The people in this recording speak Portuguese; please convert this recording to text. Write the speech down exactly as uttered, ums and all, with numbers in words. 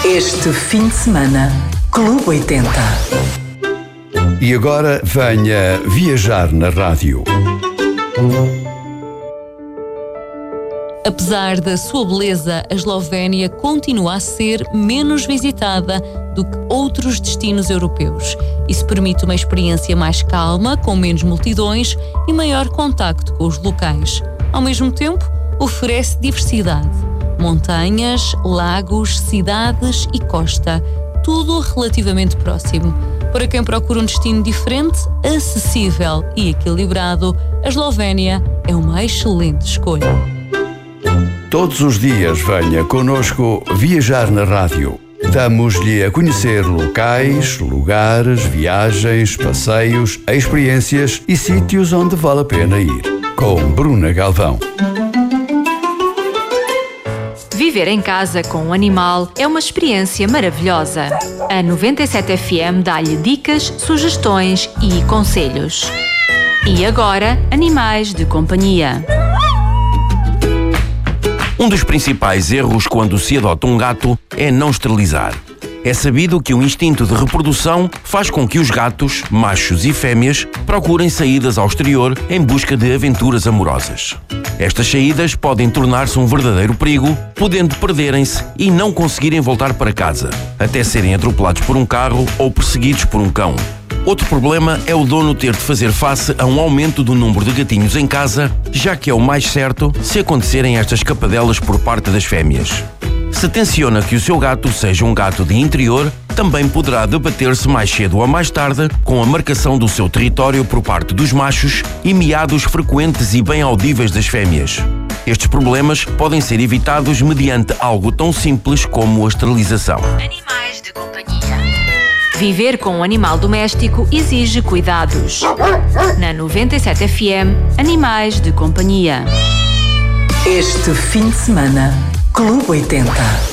Este fim de semana, Clube oitenta. E agora venha viajar na rádio. Apesar da sua beleza, a Eslovénia continua a ser menos visitada do que outros destinos europeus. Isso permite uma experiência mais calma, com menos multidões e maior contacto com os locais. Ao mesmo tempo, oferece diversidade. Montanhas, lagos, cidades e costa. Tudo relativamente próximo. Para quem procura um destino diferente, acessível e equilibrado, a Eslovénia é uma excelente escolha. Todos os dias venha connosco viajar na rádio. Damos-lhe a conhecer locais, lugares, viagens, passeios, experiências e sítios onde vale a pena ir. Com Bruna Galvão. Viver em casa com um animal é uma experiência maravilhosa. A noventa e sete F M dá-lhe dicas, sugestões e conselhos. E agora, animais de companhia. Um dos principais erros quando se adota um gato é não esterilizar. É sabido que o instinto de reprodução faz com que os gatos, machos e fêmeas, procurem saídas ao exterior em busca de aventuras amorosas. Estas saídas podem tornar-se um verdadeiro perigo, podendo perderem-se e não conseguirem voltar para casa, até serem atropelados por um carro ou perseguidos por um cão. Outro problema é o dono ter de fazer face a um aumento do número de gatinhos em casa, já que é o mais certo se acontecerem estas escapadelas por parte das fêmeas. Se tenciona que o seu gato seja um gato de interior, também poderá debater-se mais cedo ou mais tarde com a marcação do seu território por parte dos machos e miados frequentes e bem audíveis das fêmeas. Estes problemas podem ser evitados mediante algo tão simples como a esterilização. Animais de companhia. Viver com um animal doméstico exige cuidados. Na noventa e sete F M, Animais de companhia. Este fim de semana, Clube oitenta.